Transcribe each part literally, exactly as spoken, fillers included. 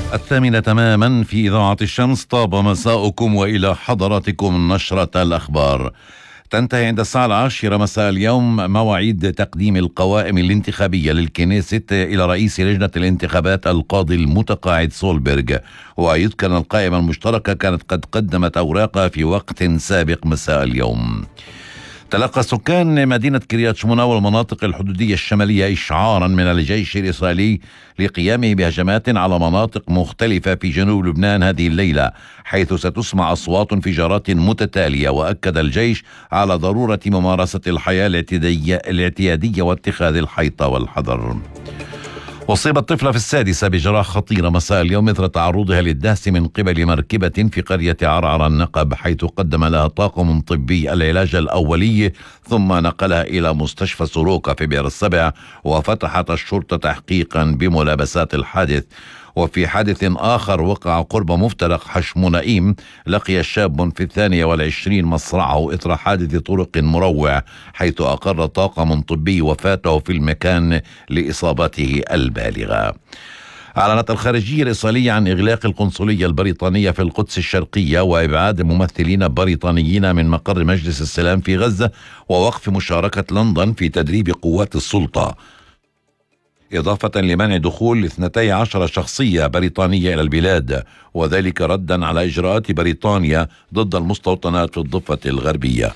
الثامنة تماما في إذاعة الشمس. طاب مساؤكم وإلى حضراتكم نشرة الأخبار. تنتهي عند الساعة العاشرة مساء اليوم مواعيد تقديم القوائم الانتخابية للكنيست إلى رئيس لجنة الانتخابات القاضي المتقاعد سولبرغ. ويذكر أن القائمة المشتركة كانت قد قدمت أوراقها في وقت سابق مساء اليوم. تلقى سكان مدينة كريات شمونة والمناطق الحدودية الشمالية إشعارا من الجيش الإسرائيلي لقيامه بهجمات على مناطق مختلفة في جنوب لبنان هذه الليلة، حيث ستسمع أصوات انفجارات متتالية. وأكد الجيش على ضرورة ممارسة الحياة الاعتيادية واتخاذ الحيطة والحذر. أصيبت طفلة في السادسة بجراح خطيرة مساء اليوم إثر تعرضها للدهس من قبل مركبة في قرية عرعر النقب، حيث قدم لها طاقم طبي العلاج الأولي ثم نقلها إلى مستشفى سروكا في بئر السبع. وفتحت الشرطة تحقيقا بملابسات الحادث. وفي حادث آخر وقع قرب مفترق حشمونائيم، لقي شاب في الثانية والعشرين مصرعه إثر حادث طرق مروع، حيث أقر طاقم طبي وفاته في المكان لإصابته البالغة. أعلنت الخارجية الإسرائيلية عن إغلاق القنصلية البريطانية في القدس الشرقية وإبعاد ممثلين بريطانيين من مقر مجلس السلام في غزة، ووقف مشاركة لندن في تدريب قوات السلطة، إضافة لمنع دخول اثنتي عشر شخصية بريطانية إلى البلاد، وذلك ردا على إجراءات بريطانيا ضد المستوطنات في الضفة الغربية.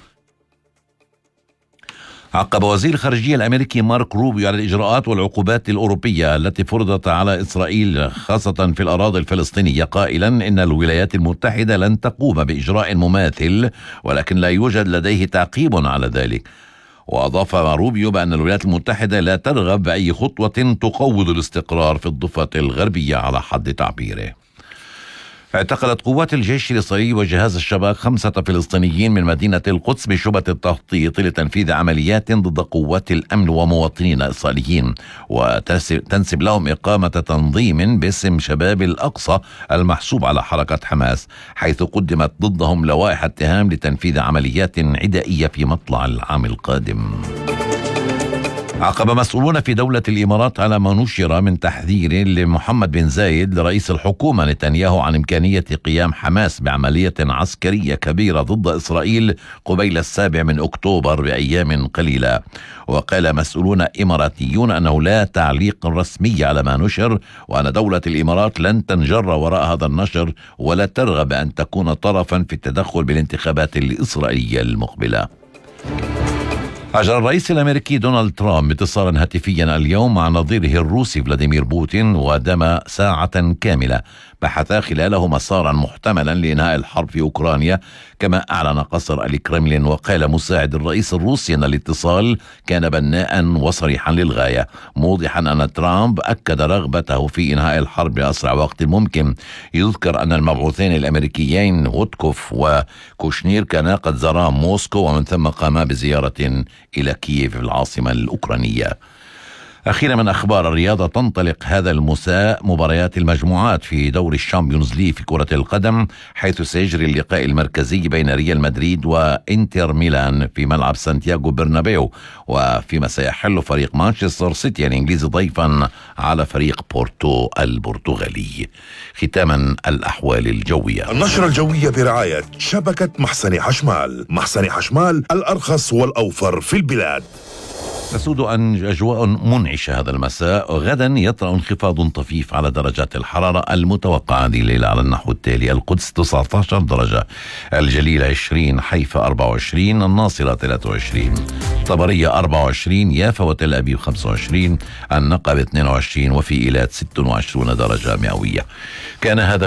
عقب وزير الخارجية الأمريكي مارك روبيو على الإجراءات والعقوبات الأوروبية التي فرضت على إسرائيل خاصة في الأراضي الفلسطينية، قائلا إن الولايات المتحدة لن تقوم بإجراء مماثل، ولكن لا يوجد لديه تعقيب على ذلك. وأضاف روبيو بأن الولايات المتحدة لا ترغب بأي خطوة تقوض الاستقرار في الضفة الغربية على حد تعبيره. اعتقلت قوات الجيش الإسرائيلي وجهاز الشباك خمسة فلسطينيين من مدينة القدس بشبهة التخطيط لتنفيذ عمليات ضد قوات الأمن ومواطنين إسرائيليين، وتنسب لهم إقامة تنظيم باسم شباب الأقصى المحسوب على حركة حماس، حيث قدمت ضدهم لوائح اتهام لتنفيذ عمليات عدائية في مطلع العام القادم. عقب مسؤولون في دولة الإمارات على ما نشر من تحذير لمحمد بن زايد لرئيس الحكومة نتنياهو عن إمكانية قيام حماس بعملية عسكرية كبيرة ضد إسرائيل قبيل السابع من أكتوبر بأيام قليلة. وقال مسؤولون إماراتيون أنه لا تعليق رسمي على ما نشر، وأن دولة الإمارات لن تنجر وراء هذا النشر ولا ترغب أن تكون طرفا في التدخل بالانتخابات الإسرائيلية المقبلة. أجرى الرئيس الأمريكي دونالد ترامب اتصالا هاتفيا اليوم مع نظيره الروسي فلاديمير بوتين، ودام ساعة كاملة بحثا خلاله مسارا محتملا لإنهاء الحرب في أوكرانيا، كما أعلن قصر الكرملين. وقال مساعد الرئيس الروسي أن الاتصال كان بناء وصريحا للغاية، موضحا أن ترامب أكد رغبته في إنهاء الحرب بأسرع وقت ممكن. يذكر أن المبعوثين الأمريكيين وودكوف وكوشنير كانا قد زارا موسكو، ومن ثم قاما بزيارة إلى كييف العاصمة الأوكرانية. أخيرا من أخبار الرياضة، تنطلق هذا المساء مباريات المجموعات في دور الشامبيونز ليج في كرة القدم، حيث سيجري اللقاء المركزي بين ريال مدريد وإنتر ميلان في ملعب سانتياغو برنابيو، وفيما سيحل فريق مانشستر سيتي الإنجليزي ضيفا على فريق بورتو البرتغالي. ختاما الأحوال الجوية. النشرة الجوية برعاية شبكة محسن حشمال. محسن حشمال الأرخص والأوفر في البلاد. تسود أن أجواء منعشة هذا المساء. غدا يطرأ انخفاض طفيف على درجات الحرارة المتوقعة هذه الليلة على النحو التالي: القدس تسعة عشر درجة، الجليل عشرين، حيفا أربعة وعشرين، الناصرة ثلاثة وعشرين، طبرية أربعة وعشرين، يافا وتل أبيب خمسة وعشرين، النقب اثنين وعشرين، وفي إيلات ستة وعشرين درجة مئوية. كان هذا